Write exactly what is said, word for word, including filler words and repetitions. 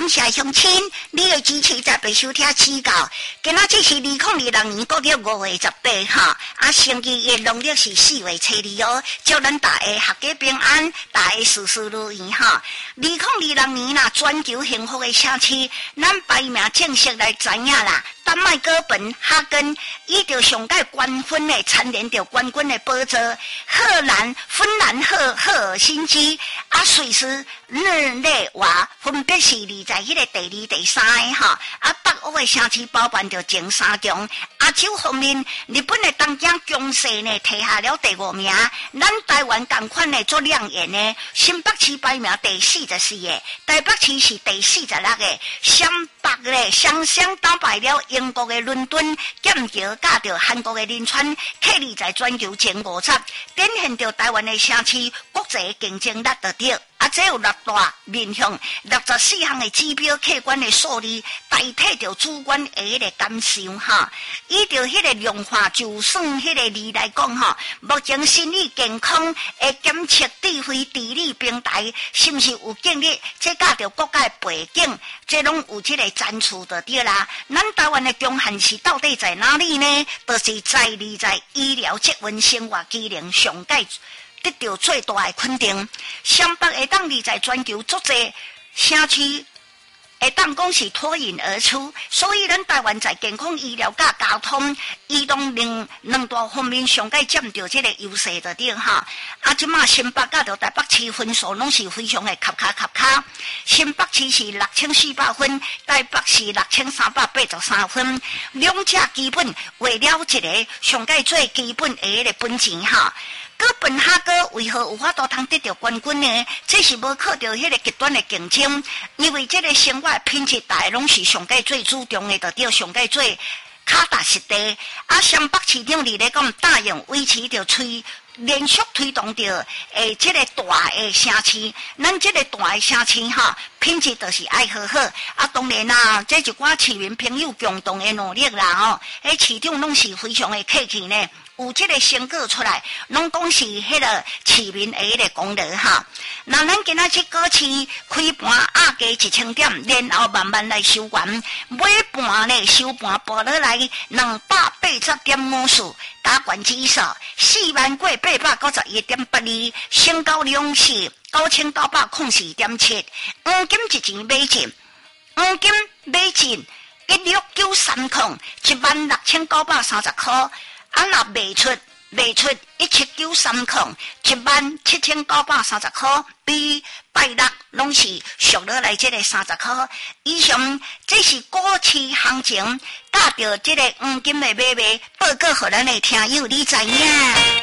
感谢乡亲，你的支持才被收听指教。今仔这是二零二六年国历五月十八哈，啊，星期一农历是四月初二哦。祝咱大家阖家平安，大家事事如意哈。二零二六年啦，全球幸福的城市，咱排名正式来知影啦。丹麦、哥本哈根伊着上届冠军的蝉联着冠军的宝座，荷兰、芬兰、赫赫尔辛基啊，瑞士、日内瓦分别是立在迄个第二、第三个哈。啊，北欧的城市包办着前三强。亚洲方面，日本的东京强势呢，摕下了第五名。咱台湾同款的做亮眼呢，新北市排名第四十四个，台北市是第四十六个，湘北咧双双打败了英国的伦敦，剑桥甲着韩国的仁川，克立在全球前五十，展现着台湾的城市国际竞争力得着。啊，这有六大面向六十四项的指标客观的数字，代替着主观的迄个感受哈。依照迄个量化就算迄个字来讲哈，目前心理健康的检测智慧地理平台是不是有建立？这甲着国家的背景，这拢有这个赞助的对啦。咱台湾的强项是到底在哪里呢？就是在立在医疗职员生活机能上界。得到最大的肯定，湘北会当立在全球足侪城区，会当讲是脱颖而出。所以，咱台湾在健康医疗甲交通、移动两两大方面上界占着这个优势的点哈。啊，即马新北甲着台北市分数拢是非常的卡卡卡卡。新北市是六千四百分，台北市六千三百八十三分，两者基本为了一个上界最基本的迄个本钱哈。哥本哈根为何有法度通得到冠军呢？这是无靠着迄个极端的竞争，因为这个生活品质大拢是上界最注重的，就对上界最脚踏实地。啊，湘北市长里咧讲，答应维持着推连续推动着诶，这个大的城市，咱这个大的城市哈，品质就是爱好好。啊，当然啦，这一寡市民朋友共同的努力啦吼，诶，市长拢是非常的客气呢。有这个成果出来，拢讲是迄个市民的迄个功劳哈。那咱今仔日过市开盘压价一千点，然后慢慢来收完，尾盘呢收盘报落来两百八十点五四，加权指数四万过八百九十一点八二，成交量是九千九百空四点七，黄金一钱买进，黄金买进一六九三空，一万六千九百三十块。啊，若卖出卖出一七九三空，一万七千九百三十块，比拜六拢是俗落来这个三十块以上。这是股市行情，甲着这个黄金的买卖报告，互咱的听友你知影。